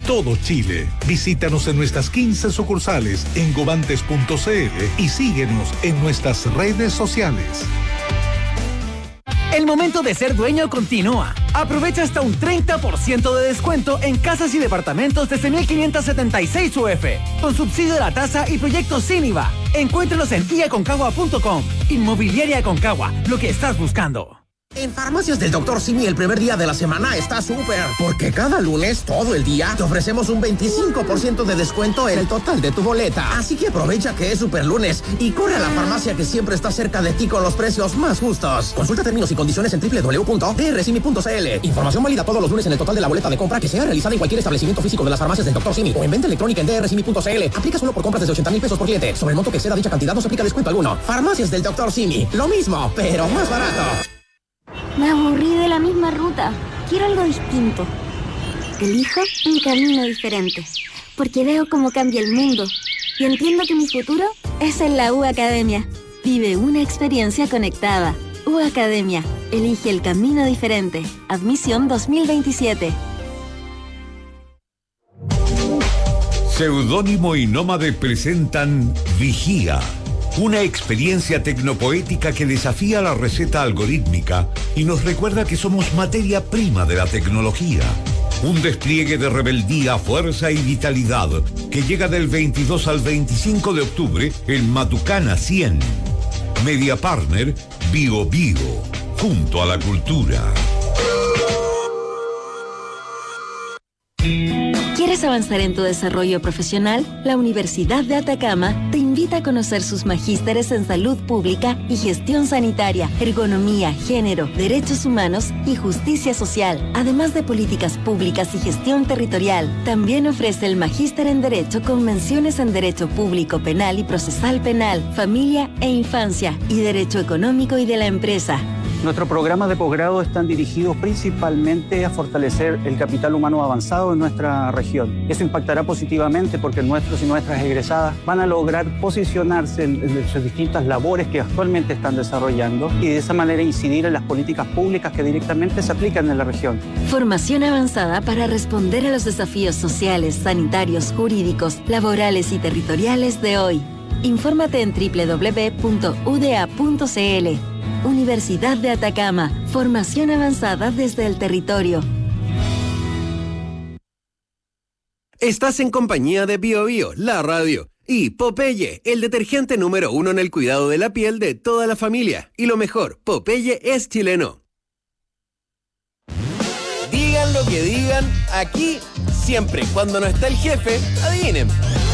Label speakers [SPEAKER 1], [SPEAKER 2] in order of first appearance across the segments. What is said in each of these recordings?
[SPEAKER 1] todo Chile. Visítanos en nuestras 15 sucursales en govantes.cl y síguenos en nuestras redes sociales.
[SPEAKER 2] El momento de ser dueño continúa. Aprovecha hasta un 30% de descuento en casas y departamentos desde 1.576 UF, con subsidio de la tasa y proyectos sin IVA. Encuéntralos en iaconcagua.com. Inmobiliaria Aconcagua, lo que estás buscando.
[SPEAKER 3] En Farmacias del Dr. Simi el primer día de la semana está súper, porque cada lunes, todo el día, te ofrecemos un 25% de descuento en el total de tu boleta. Así que aprovecha que es super lunes y corre a la farmacia que siempre está cerca de ti con los precios más justos. Consulta términos y condiciones en www.drsimi.cl. Información válida todos los lunes en el total de la boleta de compra que sea realizada en cualquier establecimiento físico de las Farmacias del Dr. Simi o en venta electrónica en drsimi.cl. Aplica solo por compras desde 80,000 pesos por cliente. Sobre el monto que exceda dicha cantidad no se aplica descuento alguno. Farmacias del Dr. Simi. Lo mismo, pero más barato.
[SPEAKER 4] Me aburrí de la misma ruta. Quiero algo distinto. Elijo un camino diferente, porque veo cómo cambia el mundo y entiendo que mi futuro es en la U Academia. Vive una experiencia conectada. U Academia. Elige el camino diferente. Admisión 2027.
[SPEAKER 5] Seudónimo y Nómade presentan Vigía. Una experiencia tecnopoética que desafía la receta algorítmica y nos recuerda que somos materia prima de la tecnología. Un despliegue de rebeldía, fuerza y vitalidad que llega del 22 al 25 de octubre en Matucana 100. Media Partner Bio Bio, junto a la cultura.
[SPEAKER 4] ¿Quieres avanzar en tu desarrollo profesional? La Universidad de Atacama te invita a conocer sus magísteres en salud pública y gestión sanitaria, ergonomía, género, derechos humanos y justicia social, además de políticas públicas y gestión territorial. También ofrece el magíster en Derecho con menciones en Derecho Público, Penal y Procesal Penal, Familia e Infancia y Derecho Económico y de la Empresa.
[SPEAKER 6] Nuestros programas de posgrado están dirigidos principalmente a fortalecer el capital humano avanzado en nuestra región. Eso impactará positivamente porque nuestros y nuestras egresadas van a lograr posicionarse en sus distintas labores que actualmente están desarrollando y de esa manera incidir en las políticas públicas que directamente se aplican en la región.
[SPEAKER 4] Formación avanzada para responder a los desafíos sociales, sanitarios, jurídicos, laborales y territoriales de hoy. Infórmate en www.uda.cl. Universidad de Atacama. Formación avanzada desde el territorio.
[SPEAKER 7] Estás en compañía de Bio Bio, la radio, y Popeye, el detergente número 1 en el cuidado de la piel de toda la familia. Y lo mejor, Popeye es chileno.
[SPEAKER 8] Digan lo que digan, aquí siempre, cuando no está el jefe, adivinen.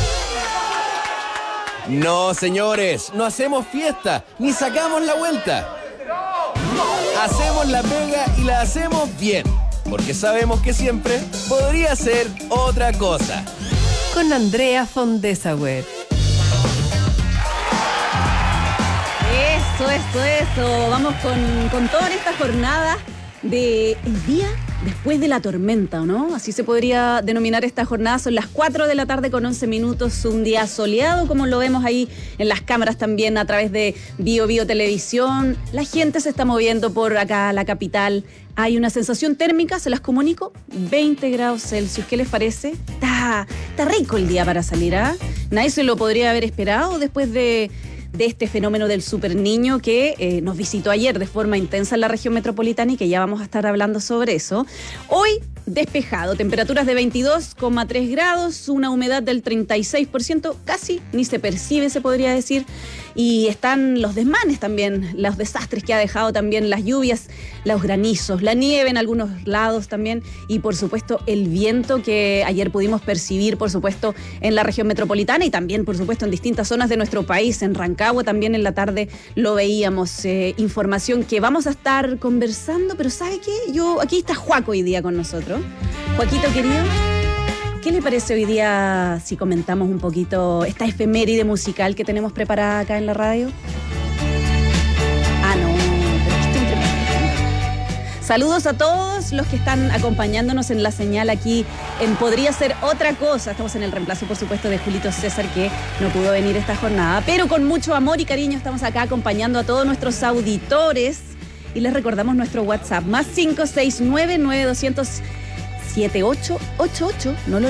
[SPEAKER 8] No, señores, no hacemos fiesta, ni sacamos la vuelta. Hacemos la pega y la hacemos bien, porque sabemos que siempre podría ser otra cosa.
[SPEAKER 9] Con Andrea von Dessauer.
[SPEAKER 10] Eso. Vamos con toda esta jornada de el día después de la tormenta, ¿no? Así se podría denominar esta jornada. Son las 4 de la tarde con 11 minutos, un día soleado, como lo vemos ahí en las cámaras también a través de Bio Bio Televisión. La gente se está moviendo por acá, la capital. Hay una sensación térmica, se las comunico, 20 grados Celsius. ¿Qué les parece? Está rico el día para salir, ¿ah? Nadie se lo podría haber esperado después de este fenómeno del superniño que nos visitó ayer de forma intensa en la región metropolitana y que ya vamos a estar hablando sobre eso. Hoy, despejado, temperaturas de 22,3 grados, una humedad del 36%, casi ni se percibe, se podría decir, y están los desmanes también, los desastres que ha dejado también las lluvias, los granizos, la nieve en algunos lados también, y por supuesto el viento que ayer pudimos percibir, por supuesto, en la región metropolitana y también, por supuesto, en distintas zonas de nuestro país. En Rancagua también en la tarde lo veíamos, información que vamos a estar conversando, pero ¿sabe qué? Aquí está Juaco hoy día con nosotros. Joaquito querido, ¿qué le parece hoy día si comentamos un poquito esta efeméride musical que tenemos preparada acá en la radio? No, pero esto es tremendo. Saludos a todos los que están acompañándonos en la señal aquí en Podría Ser Otra Cosa. Estamos en el reemplazo, por supuesto, de Julito César, que no pudo venir esta jornada, pero con mucho amor y cariño estamos acá acompañando a todos nuestros auditores. Y les recordamos nuestro WhatsApp, más 569-9200-7888. No lo